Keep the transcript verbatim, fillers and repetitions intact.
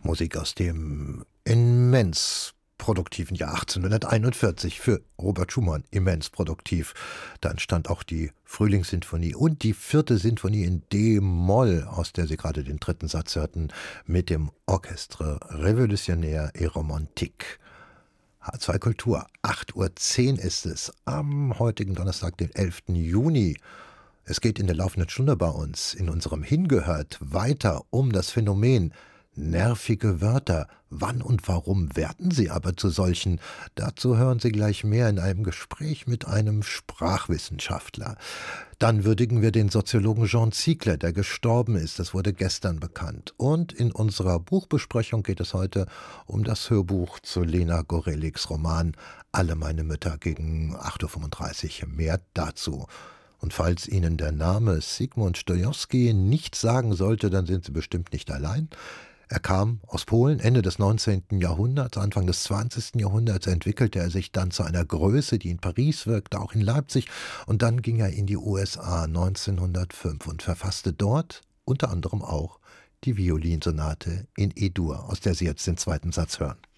Musik aus dem immens produktiven Jahr achtzehnhunderteinundvierzig, für Robert Schumann immens produktiv. Da entstand auch die Frühlingssinfonie und die vierte Sinfonie in D-Moll, aus der Sie gerade den dritten Satz hörten, mit dem Orchestre Révolutionnaire et Romantique. H zwei Kultur, acht Uhr zehn ist es, am heutigen Donnerstag, den elften Juni. Es geht in der laufenden Stunde bei uns, in unserem Hingehört, weiter um das Phänomen nervige Wörter. Wann und warum werden sie aber zu solchen? Dazu hören Sie gleich mehr in einem Gespräch mit einem Sprachwissenschaftler. Dann würdigen wir den Soziologen Jean Ziegler, der gestorben ist. Das wurde gestern bekannt. Und in unserer Buchbesprechung geht es heute um das Hörbuch zu Lena Goreliks Roman Alle meine Mütter gegen acht Uhr fünfunddreißig. Mehr dazu. Und falls Ihnen der Name Zygmunt Stojowski nichts sagen sollte, dann sind Sie bestimmt nicht allein. Er kam aus Polen Ende des neunzehnten Jahrhunderts, Anfang des zwanzigsten Jahrhunderts entwickelte er sich dann zu einer Größe, die in Paris wirkte, auch in Leipzig. Und dann ging er in die U S A neunzehnhundertfünf und verfasste dort unter anderem auch die Violinsonate in E-Dur, aus der Sie jetzt den zweiten Satz hören.